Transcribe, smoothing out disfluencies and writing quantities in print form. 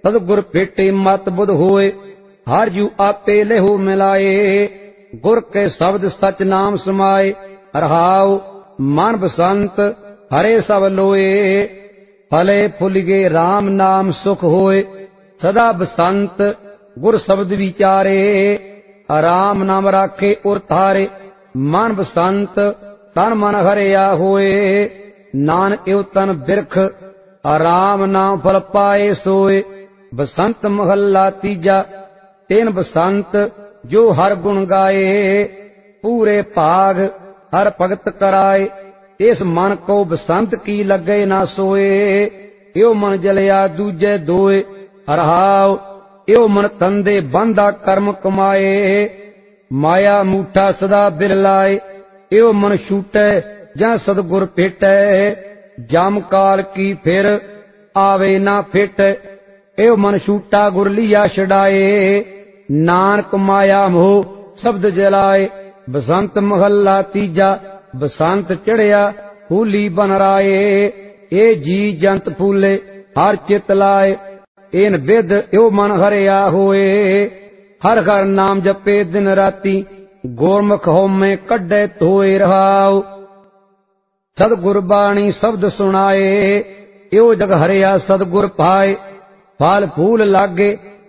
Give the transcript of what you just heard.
सतगुर भेटे मत बुध होए, हर जू आपे लेहो मिलाए। गुर के शब्द सच नाम समाए, रहाओ मन बसंत हरे सब लोए। फले फुल गे राम नाम सुख होए, सदा बसंत गुर शब्द विचारे। राम नाम राखे उर थारे, मन बसंत तन मन हरिया होए। नानक एव तन बिरख, राम नाम फल पाए सोए। बसंत महला तीजा, तेन बसंत जो हर गुण गाए। पूरे भाग हर भगत कराए, इस मन को बसंत की लगे ना सोए। यो मन जलिया दूजे दोए, रहाओ यो मन तंदे बंधा कर्म कमाए। माया मूठा सदा बिरलाए, यो मन छूटे जहाँ सतगुर भेटै। जम काल की फिर आवे ना फिट, यो मन छूटा गुर लिया छड़ाए। नानक माया मोह शब्द जलाए, बसंत महला तीजा। बसंत चढ़िया फूली बन राए, ए जी जंत फूले हर चित लाए। इन विद यो मन हरिया होए, हर हर नाम जपे दिन राती। गोरमुख होमे कड्डे धोए रहाओ, सतगुर बाणी शब्द सुनाए। यो जग हरिया सतगुर पाए, फल फूल लागे